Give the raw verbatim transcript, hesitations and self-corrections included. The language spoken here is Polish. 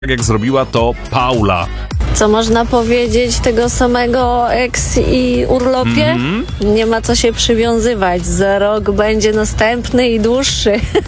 tak jak zrobiła to Paula. Co można powiedzieć tego samego eks i urlopie? Mhm. Nie ma co się przywiązywać. Za rok będzie następny i dłuższy.